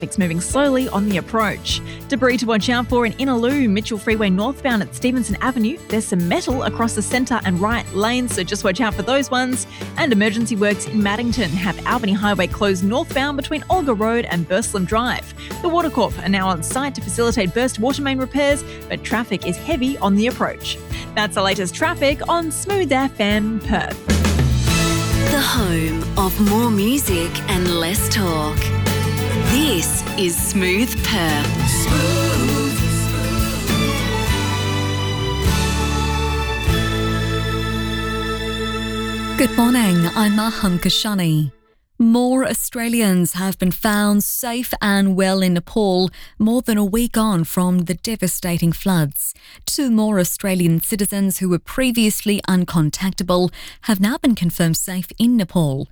Traffic's moving slowly on the approach. Debris to watch out for in Innaloo, Mitchell Freeway northbound at Stevenson Avenue. There's some metal across the centre and right lanes, so just watch out for those ones. And emergency works in Maddington have Albany Highway closed northbound between Olga Road and Burslem Drive. The Water Corp are now on site to facilitate burst water main repairs, but traffic is heavy on the approach. That's the latest traffic on Smooth FM Perth. The home of more music and less talk. This is Smooth Perth. Smooth. Good morning, I'm Maham Kashani. More Australians have been found safe and well in Nepal more than a week on from the devastating floods. 2 more Australian citizens who were previously uncontactable have now been confirmed safe in Nepal.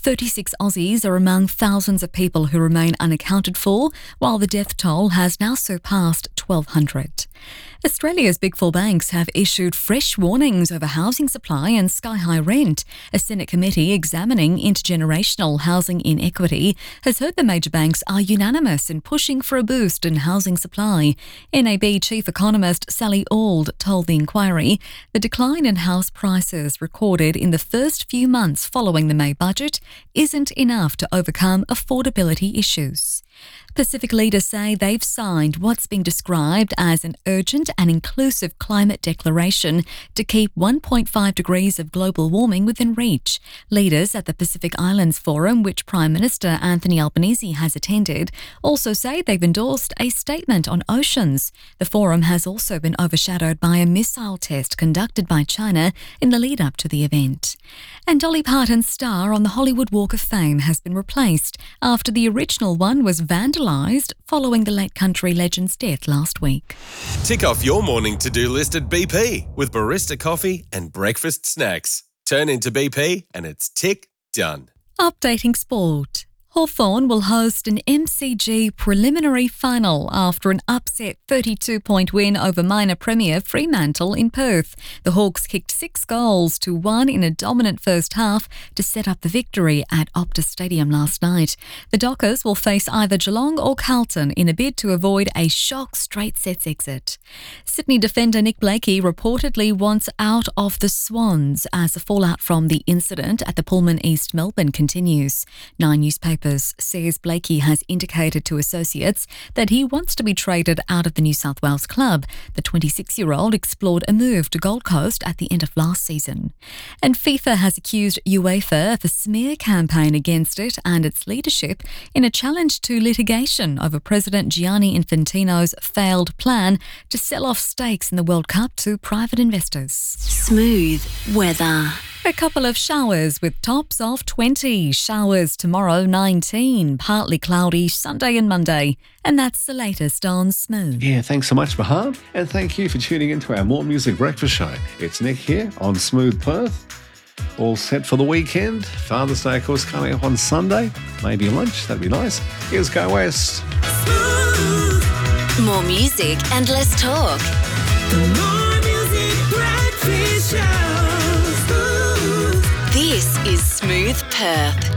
36 Aussies are among thousands of people who remain unaccounted for, while the death toll has now surpassed 1,200. Australia's Big Four banks have issued fresh warnings over housing supply and sky-high rent. A Senate committee examining intergenerational housing inequity has heard the major banks are unanimous in pushing for a boost in housing supply. NAB Chief Economist Sally Auld told the inquiry the decline in house prices recorded in the first few months following the May budget isn't enough to overcome affordability issues. Pacific leaders say they've signed what's being described as an urgent and inclusive climate declaration to keep 1.5 degrees of global warming within reach. Leaders at the Pacific Islands Forum, which Prime Minister Anthony Albanese has attended, also say they've endorsed a statement on oceans. The forum has also been overshadowed by a missile test conducted by China in the lead-up to the event. And Dolly Parton's star on the Hollywood Walk of Fame has been replaced after the original one was vandalised following the late country legend's death last week. Tick off your morning to-do list at BP with barista coffee and breakfast snacks. Turn into BP and it's tick done. Updating sport. Hawthorn will host an MCG preliminary final after an upset 32-point win over minor premier Fremantle in Perth. The Hawks kicked 6 goals to 1 in a dominant first half to set up the victory at Optus Stadium last night. The Dockers will face either Geelong or Carlton in a bid to avoid a shock straight sets exit. Sydney defender Nick Blakey reportedly wants out of the Swans as the fallout from the incident at the Pullman East Melbourne continues. 9 newspapers says Blakey has indicated to associates that he wants to be traded out of the New South Wales club. The 26-year-old explored a move to Gold Coast at the end of last season. And FIFA has accused UEFA of a smear campaign against it and its leadership in a challenge to litigation over President Gianni Infantino's failed plan to sell off stakes in the World Cup to private investors. Smooth weather. A couple of showers with tops of 20. Showers tomorrow, 19. Partly cloudy Sunday and Monday. And that's the latest on Smooth. Yeah, thanks so much, Maham. And thank you for tuning in to our More Music Breakfast Show. It's Nick here on Smooth Perth. All set for the weekend. Father's Day, of course, coming up on Sunday. Maybe lunch, that'd be nice. Here's Go West. More music and less talk. More Music Breakfast Show. This is Smooth Perth.